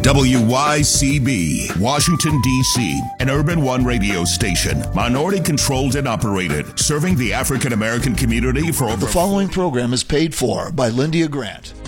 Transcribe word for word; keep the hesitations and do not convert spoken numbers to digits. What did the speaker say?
W Y C B, Washington, D C, an Urban One radio station, minority-controlled and operated, serving the African-American community for over... The following program is paid for by Lindia Grant.